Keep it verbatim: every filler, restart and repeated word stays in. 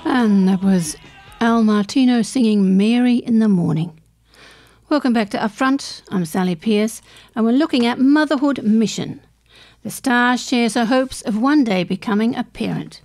And that was Al Martino singing Mary in the Morning. Welcome back to Upfront. I'm Sally Pierce, and we're looking at motherhood mission. The star shares her hopes of one day becoming a parent.